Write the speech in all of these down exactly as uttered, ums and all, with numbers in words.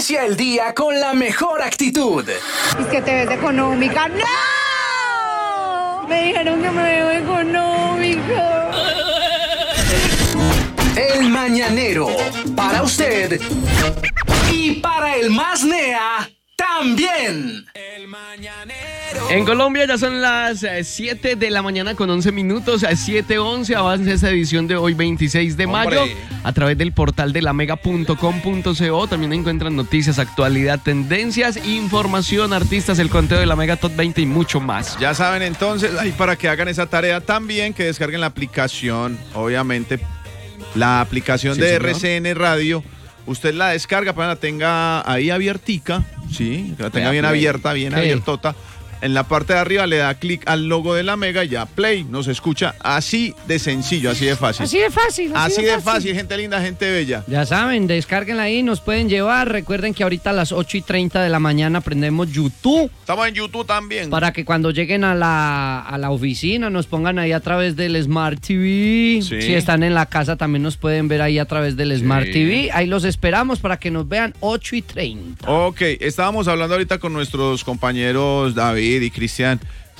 Inicia el día con la mejor actitud. Es que te ves económica. ¡No! Me dijeron que me veo económica. El Mañanero, para usted y para el más nea también. El Mañanero. En Colombia ya son las siete de la mañana con once minutos, siete once, avanza esta edición de hoy veintiséis de mayo. Hombre. A través del portal de lamega punto com punto co también encuentran noticias, actualidad, tendencias, información, artistas, el conteo de la Mega Top veinte y mucho más. Ya saben entonces, ahí para que hagan esa tarea también, que descarguen la aplicación, obviamente, la aplicación Sí, de señor. R C N Radio. Usted la descarga para que la tenga ahí abiertica, sí, que la tenga Vea, bien play. abierta, bien Sí. abiertota. En la parte de arriba le da clic al logo de la Mega y ya play, nos escucha así de sencillo, así de fácil. Así de fácil. Así de fácil, gente linda, gente bella. Ya saben, descárguenla ahí, nos pueden llevar. Recuerden que ahorita a las ocho y treinta de la mañana prendemos YouTube Estamos en YouTube también. para que cuando lleguen a la, a la oficina nos pongan ahí a través del Smart T V. Sí. Si están en la casa también nos pueden ver ahí a través del Smart Sí. T V. Ahí los esperamos para que nos vean ocho y treinta. Ok, estábamos hablando ahorita con nuestros compañeros David y Cristian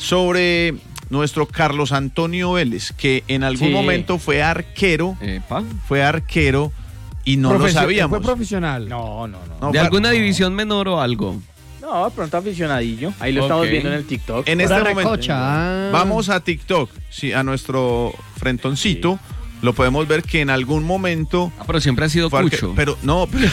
sobre nuestro Carlos Antonio Vélez, que en algún Sí. momento fue arquero, Epa. fue arquero y no lo Profesio- sabíamos. ¿Fue profesional? No, no, no. No, ¿De fue- alguna división menor o algo? No, de pronto aficionadillo. Ahí lo Ok. estamos viendo en el TikTok. En Pura este momento recocha, ah. vamos a TikTok, sí, a nuestro frentoncito, lo podemos ver que en algún momento Ah, pero siempre ha sido fue arque- Cucho. pero no, pero-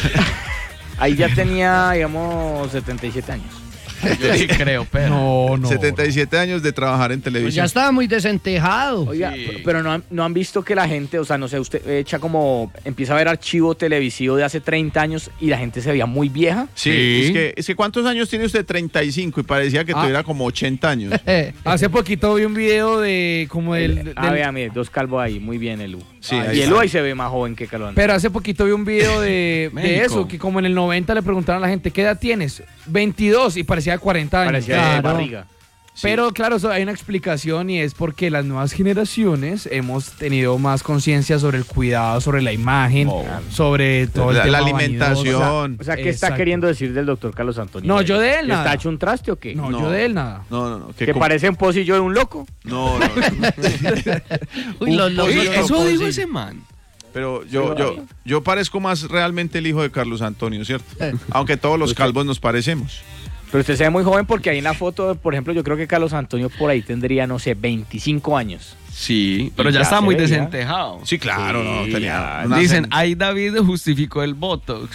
Ahí ya tenía, digamos, setenta y siete años. Yo sí creo, pero... No, no. setenta y siete años de trabajar en Pues ya televisión. estaba muy desentejado. Oiga, Sí. p- pero no han, no han visto que la gente, o sea, no sé, usted echa como, empieza a ver archivo televisivo de hace treinta años y la gente se veía muy vieja. Sí, Sí. Es, que, es que ¿cuántos años tiene usted? treinta y cinco y parecía que Ah. tuviera como ochenta años. Eh, Hace poquito vi un video de como del... ah, del- vea, mire, dos calvos ahí, muy bien, Elu. Sí, Ah, ahí y Elu está. ahí se ve más joven que Calón. Pero hace poquito vi un video de, de México. eso, que como en el noventa le preguntaron a la gente, ¿qué edad tienes? veintidós y parecía de cuarenta años. Parecía de claro. barriga. Pero claro, eso hay una explicación y es porque las nuevas generaciones hemos tenido más conciencia sobre el cuidado, sobre la imagen, Oh. sobre todo el La, tema la vanidoso. alimentación. O sea, ¿qué está Exacto. queriendo decir del doctor Carlos Antonio? No, yo de él ¿Que nada. ¿Está hecho un traste o qué? No, No. yo de él nada. No, no, no. ¿Que com- parece un pocillo de un loco? No, no, no. Uy, los locos. Oye, los eso locos, dijo sí. ese man. Pero yo, yo, yo parezco más realmente el hijo de Carlos Antonio, ¿cierto? Aunque todos los calvos nos parecemos. Pero usted se ve muy joven porque ahí en la foto, por ejemplo, yo creo que Carlos Antonio por ahí tendría, no sé, veinticinco años. Sí, pero Y ya ya está se muy veía. desentejado. Sí, claro, no, Sí, tenía ya. una Dicen, sen- ahí David justificó el Botox.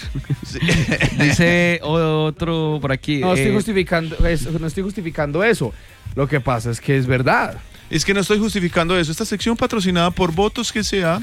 Dice otro por aquí. No estoy eh, justificando eso, no estoy justificando eso. Lo que pasa es que es verdad. Es que no estoy justificando eso. Esta sección patrocinada por Votos que sea.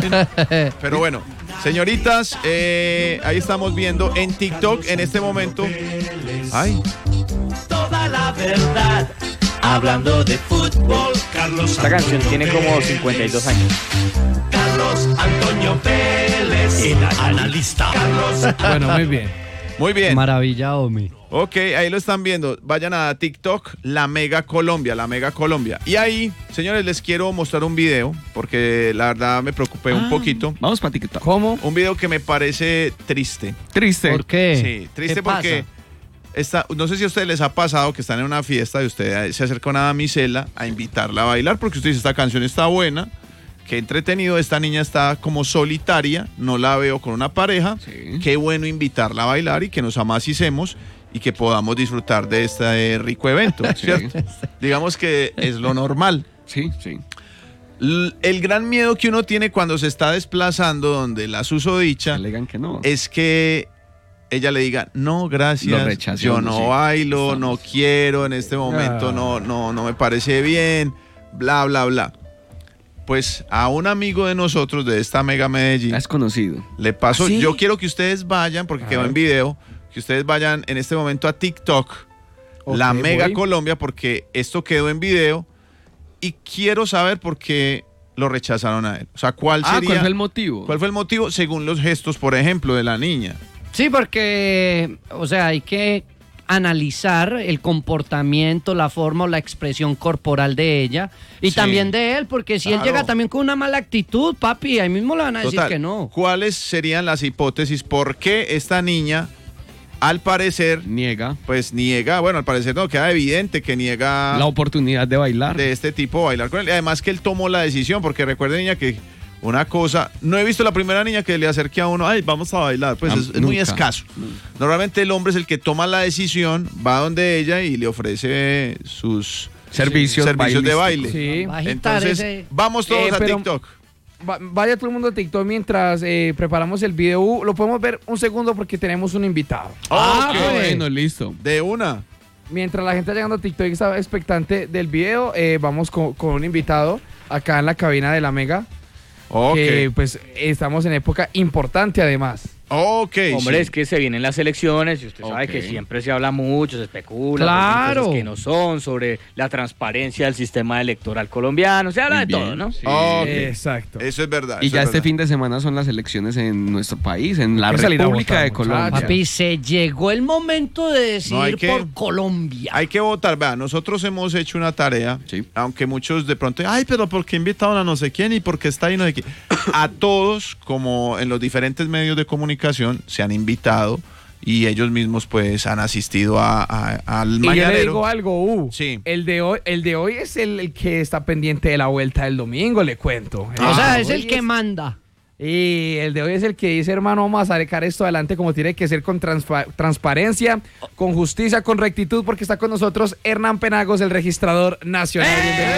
Pero bueno, señoritas, eh, ahí estamos viendo en TikTok en este momento. Ay, Toda la verdad. Hablando de fútbol, Carlos Esta canción tiene como cincuenta y dos años. Carlos Antonio Vélez, el analista. Carlos Bueno, muy bien. muy bien. Maravillado, mi. Ok, ahí lo están viendo. Vayan a TikTok, La Mega Colombia, La Mega Colombia. Y ahí, señores, les quiero mostrar un video, porque la verdad me preocupé un ah, poquito. Vamos para TikTok. ¿Cómo? Un video que me parece triste. Triste. ¿Por qué? Sí, triste ¿Qué porque está, no sé si a ustedes les ha pasado que están en una fiesta y usted se acerca a una damisela a invitarla a bailar porque usted dice, esta canción está buena, qué entretenido, esta niña está como solitaria, no la veo con una pareja, Sí. qué bueno invitarla a bailar y que nos amacicemos y que podamos disfrutar de este rico evento, ¿cierto? Digamos que es lo normal. Sí, sí. L- el gran miedo que uno tiene cuando se está desplazando donde la susodicha Que le digan que no. es que ella le diga, no, Lo gracias, rechazó, yo no sí. bailo, no Estamos. quiero, en este momento Ah. no, no, no me parece bien, bla, bla, bla. Pues a un amigo de nosotros de esta Mega Medellín Es conocido. le pasó, ¿Ah, sí? yo quiero que ustedes vayan, porque A quedó ver. en video, que ustedes vayan en este momento a TikTok, Ok, La Mega voy. Colombia, porque esto quedó en video y quiero saber por qué lo rechazaron a él. O sea, ¿cuál Ah, sería? ¿cuál fue el motivo? ¿Cuál fue el motivo? Según los gestos, por ejemplo, de la niña. Sí, porque, o sea, hay que analizar el comportamiento, la forma o la expresión corporal de ella y Sí. también de él, porque si él Claro. llega también con una mala actitud, papi, ahí mismo le van a decir Total, que no. ¿cuáles serían las hipótesis por qué esta niña al parecer, niega. Pues niega, bueno, al parecer no, queda evidente que niega la oportunidad de bailar. De este tipo, bailar con él. Y además que él tomó la decisión, porque recuerden, niña, que una cosa, no he visto la primera niña que le acerque a uno, ay, vamos a bailar, pues Ah, es, es muy nunca. escaso. Normalmente el hombre es el que toma la decisión, va donde ella y le ofrece sus Servicios servicios de baile. Sí. Va a agitar Entonces, ese- vamos todos Eh, a pero- TikTok. Va- vaya todo el mundo a TikTok mientras eh, preparamos el video. Uh, lo podemos ver un segundo porque tenemos un invitado. Ah, Ok. bueno, listo. De una. Mientras la gente está llegando a TikTok y está expectante del video, eh, vamos con, con un invitado acá en la cabina de la Mega. Ok. Que pues estamos en época importante además. Ok. Hombre, sí. es que se vienen las elecciones y usted sabe Ok. que siempre se habla mucho, se especula, Claro. cosas que no son, sobre la transparencia del sistema electoral colombiano, se habla Muy de bien, todo, ¿no? sí. Ok. Exacto. Eso es verdad. Y eso ya es este verdad. fin de semana son las elecciones en nuestro país, en la Hay que salir a República votar, de Colombia. muchachos. Papi, se llegó el momento de decidir No, hay que- por Colombia. Hay que votar, vea, nosotros hemos hecho una tarea, Sí. aunque muchos de pronto, ay, pero ¿por qué invitaron a no sé quién y por qué está ahí no sé quién? A todos, como en los diferentes medios de comunicación, se han invitado y ellos mismos pues han asistido a, a- al Y yo le mañanero. digo algo, uh, Sí. el de hoy, el de hoy es el, el que está pendiente de la vuelta del domingo, le cuento. o Ah, sea, de es hoy el que manda. Y el de hoy es el que dice, hermano, vamos a sacar esto adelante como tiene que ser, con transpa- transparencia, con justicia, con rectitud, porque está con nosotros Hernán Penagos, el registrador nacional.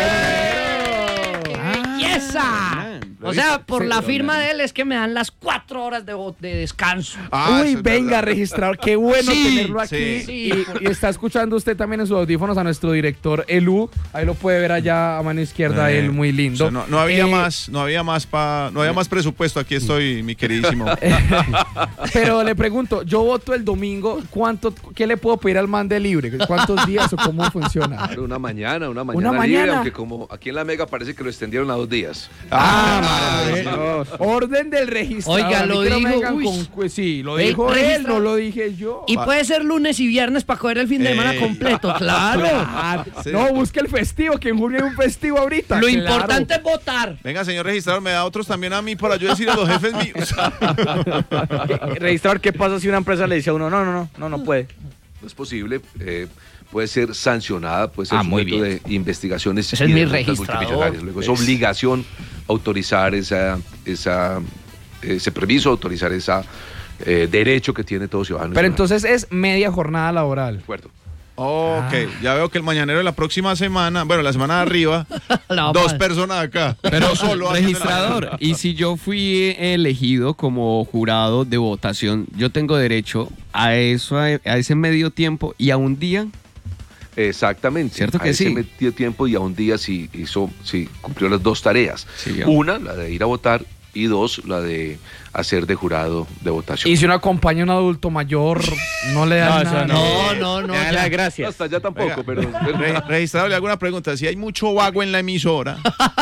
Bienvenido. ¡Belleza! O sea, por la firma de él es que me dan las cuatro horas de, vo- de descanso. Ah, Uy, eso es venga, verdad. registrador, qué bueno Sí, tenerlo aquí. sí. Sí. Y, y está escuchando usted también en sus audífonos a nuestro director Elu. Ahí lo puede ver allá a mano izquierda, Eh, él muy lindo. o sea, no, no había Eh, más, no había más pa, no había más presupuesto. Aquí estoy, mi queridísimo. Pero le pregunto, yo voto el domingo, ¿cuánto, ¿qué le puedo pedir al man de libre? ¿Cuántos días o cómo funciona? Claro, una mañana, una mañana Una libre, mañana. aunque como aquí en la Mega parece que lo extendieron a dos días. Ah, madre. Orden del registrador. Oiga, A mí lo que no me dijo, vengan uy. con- pues sí, lo Ey, dijo él, registra- no lo dije yo. Y puede ser lunes y viernes para coger el fin de semana Ey. completo, claro. Ah, Sí. No, busque el festivo, que en junio hay un festivo ahorita. Lo Claro. importante es votar. Venga, señor registrador, me da otros también a mí para yo decir a los jefes míos. ¿Qué- Registrador, ¿qué pasa si una empresa le dice a uno, no, no, no, no, no puede? No es posible, eh, puede ser sancionada, puede ser Ah, muy sujeto bien. de investigaciones. Ese es y mi de multas registrador. multimillonarias. Luego es obligación autorizar esa, esa, ese permiso, autorizar ese derecho que tiene todo ciudadano. Pero entonces es media jornada laboral. De acuerdo. Ok, ya veo que el mañanero de la próxima semana, bueno, la semana de arriba, La dos paz. personas acá. Pero no solo alguien de la registrador, mañanera. y si yo fui elegido como jurado de votación, yo tengo derecho a eso, a, a ese medio tiempo y a un día. Exactamente. ¿Cierto a que ese sí? metido tiempo y a un día sí hizo, sí cumplió las dos tareas. Sí, ya. Una, la de ir a votar, y dos, la de hacer de jurado de votación. Y si uno acompaña a un adulto mayor, no le dan No, nada. eso No, no, no. Me da ya. las gracias. Hasta allá tampoco, Venga, pero... re- registrador, le hago una pregunta. Si hay mucho vago en la emisora,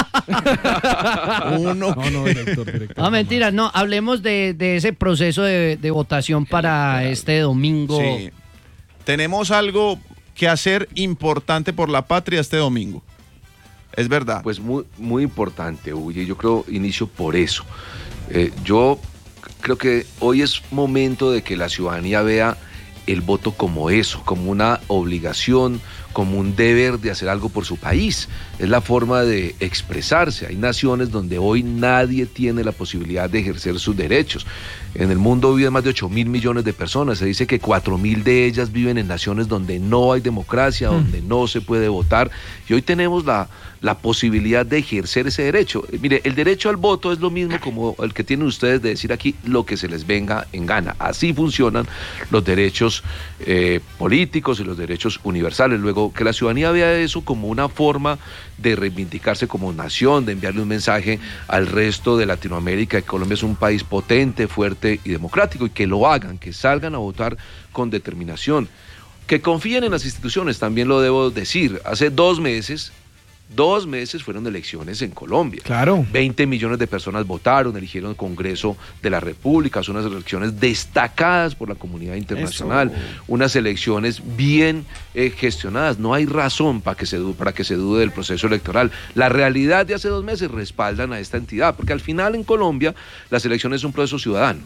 uno. No, no, director, director. No, mentira, no. Hablemos de, de ese proceso de, de votación para este domingo. Sí. Tenemos algo que hacer importante por la patria este domingo. Es verdad. Pues muy, muy importante, Uy, yo creo, inicio por eso. Eh, yo creo que hoy es momento de que la ciudadanía vea el voto como eso, como una obligación, como un deber de hacer algo por su país. Es la forma de expresarse. Hay naciones donde hoy nadie tiene la posibilidad de ejercer sus derechos. En el mundo viven más de ocho mil millones de personas. Se dice que cuatro mil de ellas viven en naciones donde no hay democracia, donde no se puede votar. Y hoy tenemos la, la posibilidad de ejercer ese derecho. Eh, Mire, el derecho al voto es lo mismo como el que tienen ustedes de decir aquí lo que se les venga en gana. Así funcionan los derechos eh, políticos y los derechos universales. Luego, que la ciudadanía vea eso como una forma de reivindicarse como nación, de enviarle un mensaje al resto de Latinoamérica, que Colombia es un país potente, fuerte y democrático, y que lo hagan, que salgan a votar con determinación, que confíen en las instituciones, también lo debo decir. Hace dos meses, dos meses fueron elecciones en Colombia. Claro. veinte millones de personas votaron, eligieron el Congreso de la República, son unas elecciones destacadas por la comunidad internacional, Eso. unas elecciones bien eh, gestionadas. No hay razón para que, se du- para que se dude del proceso electoral. La realidad de hace dos meses respaldan a esta entidad, porque al final en Colombia las elecciones son un proceso ciudadano.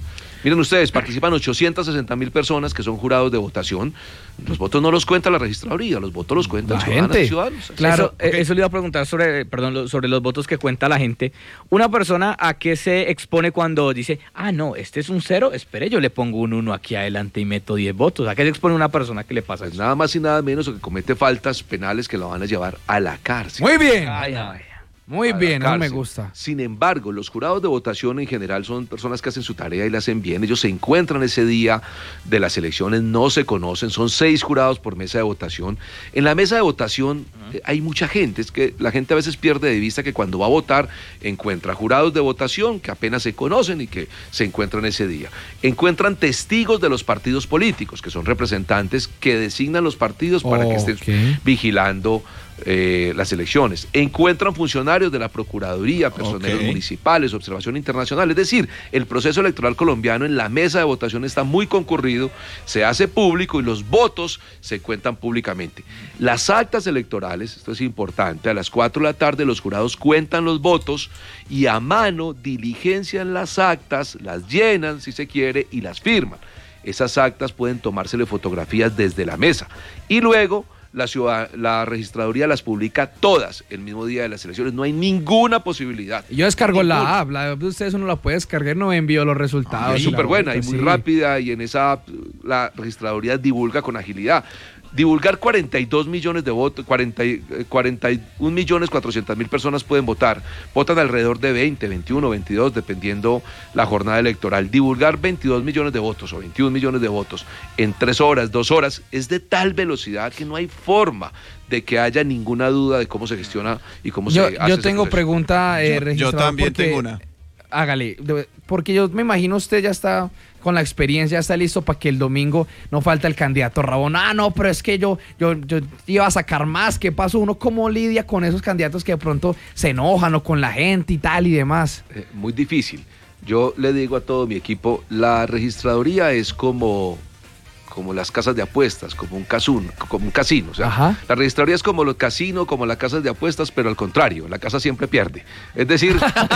Miren ustedes, participan ochocientas sesenta mil personas que son jurados de votación. Los votos no los cuenta la registraduría, los votos los cuentan La ciudadanas gente. y ciudadanos. Claro, eso, eso le iba a preguntar sobre, perdón, lo- sobre los votos que cuenta la gente. Una persona, ¿a qué se expone cuando dice, ah, no, este es un cero, espere, yo le pongo un uno aquí adelante y meto diez votos? ¿A qué se expone una persona que le pasa Pues eso? nada más y nada menos que comete faltas penales que lo van a llevar a la cárcel. Muy bien. Ay, ay. Muy A la bien, eso me cárcel. gusta. Sin embargo, los jurados de votación en general son personas que hacen su tarea y la hacen bien. Ellos se encuentran ese día de las elecciones, no se conocen, son seis jurados por mesa de votación. En la mesa de votación eh, hay mucha gente, es que la gente a veces pierde de vista que cuando va a votar encuentra jurados de votación que apenas se conocen y que se encuentran ese día. Encuentran testigos de los partidos políticos, que son representantes que designan los partidos para que estén Ok. vigilando eh, las elecciones. Encuentran funcionarios de la Procuraduría, personeros Ok. municipales, observación internacional. Es decir, el proceso electoral colombiano en la mesa de votación está muy concurrido, se hace público y los votos se cuentan públicamente. Las actas electorales, esto es importante, a las cuatro de la tarde los jurados cuentan los votos y a mano diligencian las actas, las llenan si se quiere y las firman. Esas actas pueden tomársele fotografías desde la mesa y luego la, ciudad, la registraduría las publica todas el mismo día de las elecciones. No hay ninguna posibilidad. Yo descargo Ninguna. la app, la app de ustedes uno la puede descargar y no envío los resultados. Es y la súper buena y vuelta, muy sí. rápida y en esa app la registraduría divulga con agilidad. Divulgar cuarenta y dos millones de votos, cuarenta, y- eh, cuarenta y un millones cuatrocientas mil personas pueden votar. Votan alrededor de veinte, veintiuno, veintidós, dependiendo la jornada electoral. Divulgar veintidós millones de votos o veintiún millones de votos en tres horas, dos horas, es de tal velocidad que no hay forma de que haya ninguna duda de cómo se gestiona y cómo Yo, se hace yo ese tengo proceso. pregunta, eh, Yo- yo registrador, también porque- tengo una. Hágale, de- porque yo me imagino usted ya está con la experiencia, ya está listo para que el domingo no falta el candidato Rabón. Ah, no, pero es que yo, yo, yo iba a sacar más. ¿Qué pasó? ¿Uno cómo lidia con esos candidatos que de pronto se enojan o con la gente y tal y demás? Eh, muy difícil. Yo le digo a todo mi equipo, la registraduría es como, como las casas de apuestas, como un casino, como un casino. O sea, Ajá. la registraduría es como los casinos, como las casas de apuestas, pero al contrario, la casa siempre pierde. Es decir,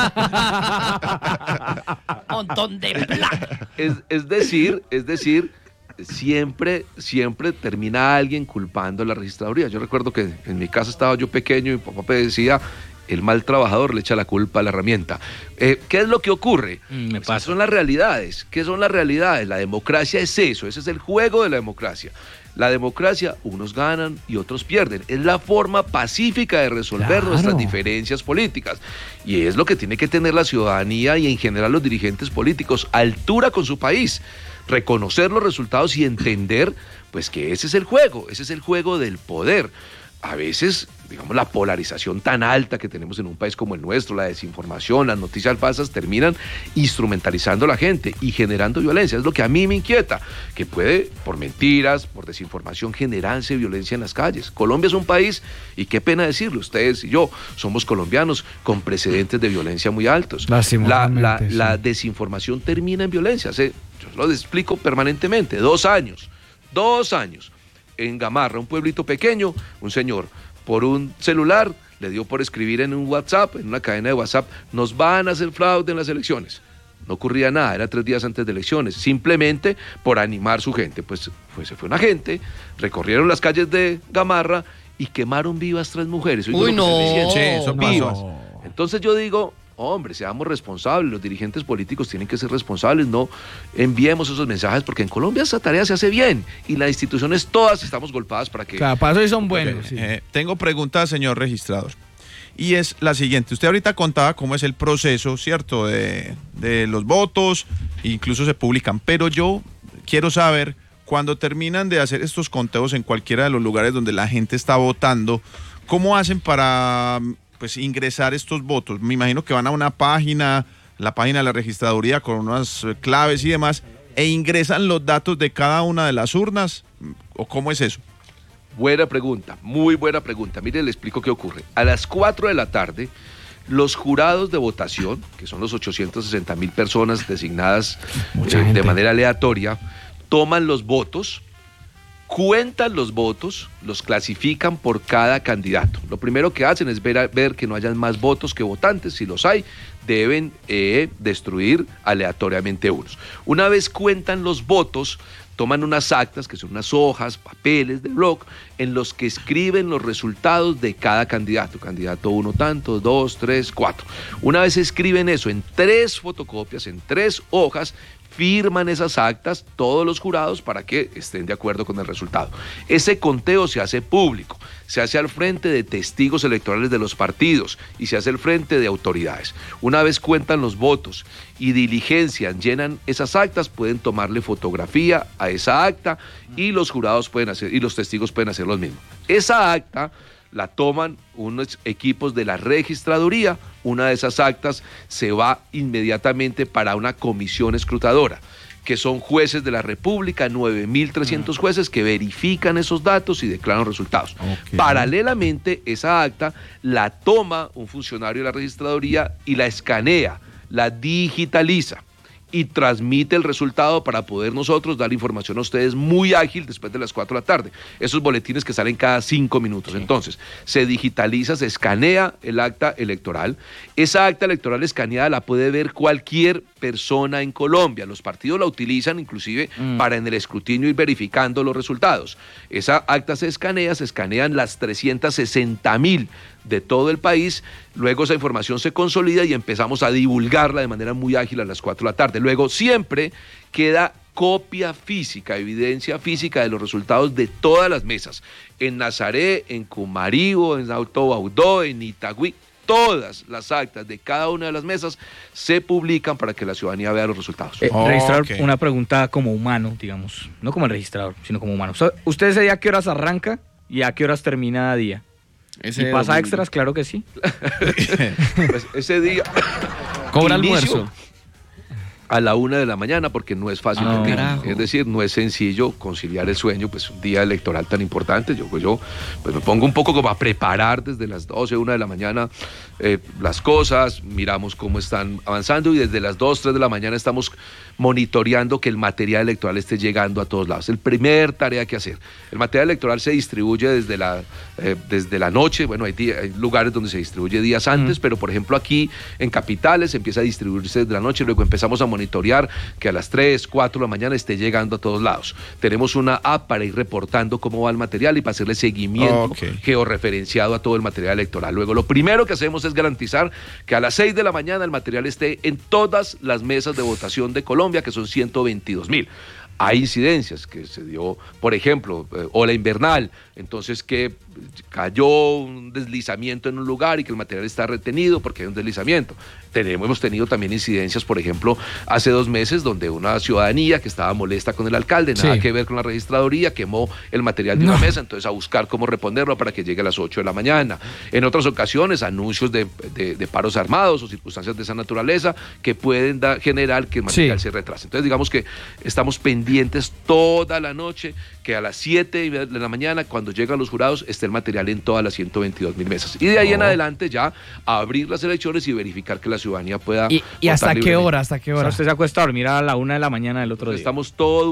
Montón de plata. es, es decir, es decir, siempre, siempre termina alguien culpando a la registraduría. Yo recuerdo que en mi casa estaba yo pequeño y mi papá me decía, el mal trabajador le echa la culpa a la herramienta. Eh, ¿Qué es lo que ocurre? Mm, me Pues, pasa. ¿qué son las realidades? ¿Qué son las realidades? La democracia es eso, ese es el juego de la democracia. La democracia, unos ganan y otros pierden. Es la forma pacífica de resolver Claro. nuestras diferencias políticas. Y es lo que tiene que tener la ciudadanía y en general los dirigentes políticos, altura con su país, reconocer los resultados y entender pues que ese es el juego, ese es el juego del poder. A veces, digamos, la polarización tan alta que tenemos en un país como el nuestro, la desinformación, las noticias falsas, terminan instrumentalizando a la gente y generando violencia. Es lo que a mí me inquieta, que puede, por mentiras, por desinformación, generarse violencia en las calles. Colombia es un país, y qué pena decirlo, ustedes y yo somos colombianos con precedentes de violencia muy altos. La, Lastimosamente, la, sí. la desinformación termina en violencia. Hace- yo lo explico permanentemente, dos años, dos años. En Gamarra, un pueblito pequeño, un señor por un celular le dio por escribir en un WhatsApp, en una cadena de WhatsApp, nos van a hacer fraude en las elecciones. No ocurría nada, era tres días antes de elecciones, simplemente por animar su gente. Pues, pues se fue una gente, recorrieron las calles de Gamarra y quemaron vivas tres mujeres. Oiga Uy, lo que estoy no. diciendo. Sí, eso pasó. Vivas. Entonces yo digo, hombre, seamos responsables, los dirigentes políticos tienen que ser responsables, no enviemos esos mensajes, porque en Colombia esa tarea se hace bien y las instituciones todas estamos golpeadas para que... Cada paso y son buenos. sí. Eh, tengo pregunta, señor registrador. Y es la siguiente. Usted ahorita contaba cómo es el proceso, ¿cierto? De, de los votos, incluso se publican. Pero yo quiero saber, cuando terminan de hacer estos conteos en cualquiera de los lugares donde la gente está votando, ¿cómo hacen para pues ingresar estos votos? Me imagino que van a una página, la página de la registraduría con unas eh, claves y demás, e ingresan los datos de cada una de las urnas, ¿o cómo es eso? Buena pregunta, muy buena pregunta. Mire, le explico qué ocurre. A las cuatro de la tarde, los jurados de votación, que son los ochocientas sesenta mil personas designadas Mucha eh, de gente. manera aleatoria, toman los votos, cuentan los votos, los clasifican por cada candidato. Lo primero que hacen es ver, ver que no hayan más votos que votantes. Si los hay, deben eh, destruir aleatoriamente unos. Una vez cuentan los votos, toman unas actas, que son unas hojas, papeles de blog, en los que escriben los resultados de cada candidato. Candidato uno tanto, dos, tres, cuatro. Una vez escriben eso en tres fotocopias, en tres hojas, firman esas actas todos los jurados para que estén de acuerdo con el resultado. Ese conteo se hace público, se hace al frente de testigos electorales de los partidos y se hace al frente de autoridades. Una vez cuentan los votos y diligencian, llenan esas actas, pueden tomarle fotografía a esa acta y los jurados pueden hacer, y los testigos pueden hacer lo mismo. Esa acta la toman unos equipos de la registraduría, una de esas actas se va inmediatamente para una comisión escrutadora, que son jueces de la República, nueve mil trescientos jueces que verifican esos datos y declaran los resultados. Okay. Paralelamente, esa acta la toma un funcionario de la registraduría y la escanea, la digitaliza y transmite el resultado para poder nosotros dar información a ustedes muy ágil después de las cuatro de la tarde. Esos boletines que salen cada cinco minutos. Sí. Entonces, se digitaliza, se escanea el acta electoral. Esa acta electoral escaneada la puede ver cualquier persona en Colombia. Los partidos la utilizan inclusive mm. para en el escrutinio ir verificando los resultados. Esa acta se escanea, se escanean las trescientas sesenta mil de todo el país, luego esa información se consolida y empezamos a divulgarla de manera muy ágil a las cuatro de la tarde. Luego siempre queda copia física, evidencia física de los resultados de todas las mesas, en Nazaré, en Cumarío, en Alto Baudó, en Itagüí. Todas las actas de cada una de las mesas se publican para que la ciudadanía vea los resultados. Eh, oh, registrador, okay. Una pregunta como humano, digamos, no como el registrador, sino como humano. O sea, ¿usted ese día a qué horas arranca y a qué horas termina a día? Ese ¿Y pasa domingo. extras? Claro que sí. Pues ese día ¿Cobra inicio almuerzo? A la una de la mañana, porque no es fácil Ah, dormir. carajo. Es decir, no es sencillo conciliar el sueño, pues un día electoral tan importante. Yo, pues, yo pues me pongo un poco como a preparar desde las doce, una de la mañana eh, las cosas, miramos cómo están avanzando y desde las dos, tres de la mañana estamos monitoreando que el material electoral esté llegando a todos lados. El primer tarea que hacer. El material electoral se distribuye desde la, eh, desde la noche. Bueno, hay, día, hay lugares donde se distribuye días antes, mm. pero por ejemplo aquí en capitales empieza a distribuirse desde la noche, luego empezamos a monitorear que a las tres, cuatro de la mañana esté llegando a todos lados. Tenemos una app para ir reportando cómo va el material y para hacerle seguimiento okay. georreferenciado a todo el material electoral. Luego lo primero que hacemos es garantizar que a las seis de la mañana el material esté en todas las mesas de votación de Colombia, que son ciento veintidós mil. Hay incidencias que se dio, por ejemplo, eh, ola invernal, entonces que cayó un deslizamiento en un lugar y que el material está retenido porque hay un deslizamiento. Tenemos, hemos tenido también incidencias, por ejemplo, hace dos meses donde una ciudadanía que estaba molesta con el alcalde, nada Sí. que ver con la registraduría, quemó el material de No. una mesa, entonces a buscar cómo responderlo para que llegue a las ocho de la mañana. En otras ocasiones, anuncios de, de, de paros armados o circunstancias de esa naturaleza que pueden da, generar que el material Sí. se retrase. Entonces digamos que estamos pendientes toda la noche que a las siete de la mañana, cuando llegan los jurados, esté el material en todas las ciento veintidós mil mesas. Y de ahí oh. en adelante ya abrir las elecciones y verificar que la ciudadanía pueda... ¿Y, y hasta qué libremente. hora? ¿Hasta qué O hora? sea, usted se acuesta a dormir a la una de la mañana del otro día. Estamos todo